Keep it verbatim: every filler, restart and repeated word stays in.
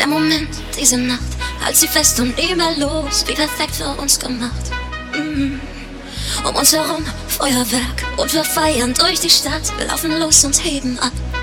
Der Moment, diese Nacht, halt sie fest und nie mehr los, wie perfekt für uns gemacht. Mm. Um uns herum Feuerwerk und wir feiern durch die Stadt. Wir laufen los und heben ab.